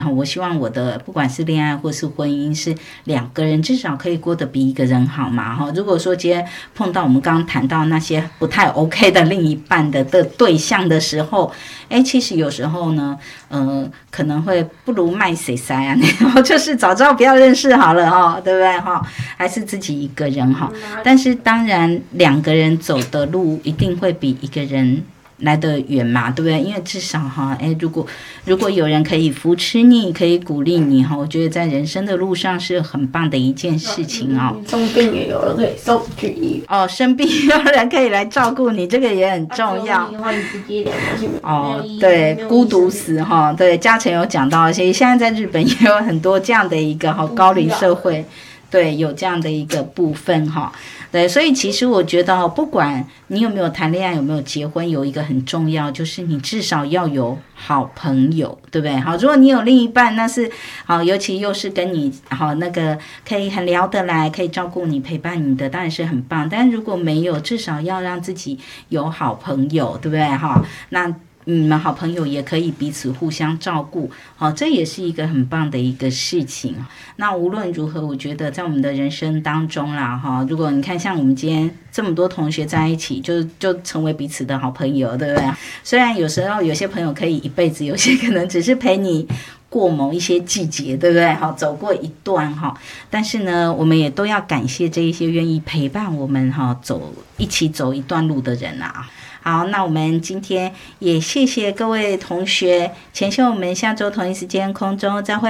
我希望我的不管是恋爱或是婚姻，是两个人至少可以过得比一个人好嘛。如果说今天碰到我们刚刚谈到那些不太 OK 的另一半的对象的时候，其实有时候呢，可能会不如卖谁塞啊，就是早知道不要认识好了对不对还是自己一个人但是当然两个人走的路一定会比一个人来得远嘛，对不对？因为至少如果有人可以扶持你，可以鼓励你我觉得在人生的路上是很棒的一件事情生病也有人可以送去医院生病有人可以来照顾你，这个也很重要对，孤独死对，嘉诚有讲到，其实现在在日本也有很多这样的一个高龄社会，对，有这样的一个部分对，所以其实我觉得不管你有没有谈恋爱，有没有结婚，有一个很重要，就是你至少要有好朋友，对不对？如果你有另一半，那是尤其又是跟你那个可以很聊得来，可以照顾你、陪伴你的，当然是很棒。但如果没有，至少要让自己有好朋友，对不对？那你们好朋友也可以彼此互相照顾，这也是一个很棒的一个事情。那无论如何，我觉得在我们的人生当中啦，如果你看像我们今天这么多同学在一起，就成为彼此的好朋友，对不对？虽然有时候有些朋友可以一辈子，有些可能只是陪你过某一些季节，对不对？走过一段但是呢，我们也都要感谢这一些愿意陪伴我们一起走一段路的人啊。好，那我们今天也谢谢各位同学，前秀我们下周同一时间空中再会。